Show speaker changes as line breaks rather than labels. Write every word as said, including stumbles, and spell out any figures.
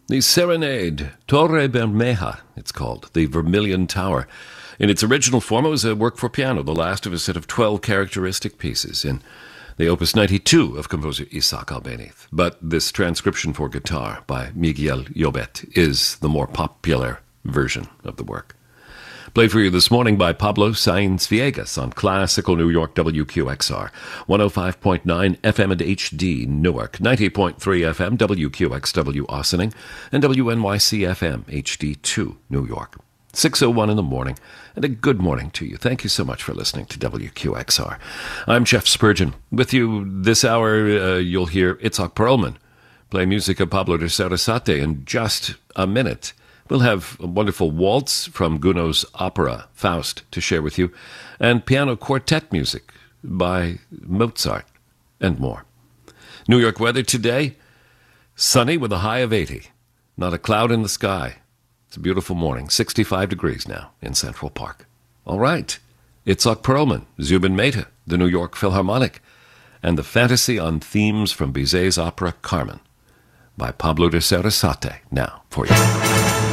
The Serenade, Torre Bermeja, it's called, the Vermilion Tower. In its original form, it was a work for piano, the last of a set of twelve characteristic pieces in the Opus ninety-two of composer Isaac Albéniz. But this transcription for guitar by Miguel Llobet is the more popular version of the work. Played for you this morning by Pablo Sainz Villegas on Classical New York W Q X R, one oh five point nine F M and H D Newark, ninety point three F M W Q X W Ossining, and W N Y C F M H D two New York. six oh one in the morning, and a good morning to you. Thank you so much for listening to W Q X R. I'm Jeff Spurgeon. With you this hour, uh, you'll hear Itzhak Perlman play music of Pablo de Sarasate in just a minute. We'll have a wonderful waltz from Gounod's opera, Faust, to share with you, and piano quartet music by Mozart, and more. New York weather today, sunny with a high of eighty. Not a cloud in the sky. It's a beautiful morning, sixty-five degrees now in Central Park. All right, Itzhak Perlman, Zubin Mehta, the New York Philharmonic, and the fantasy on themes from Bizet's opera Carmen by Pablo de Sarasate now for you.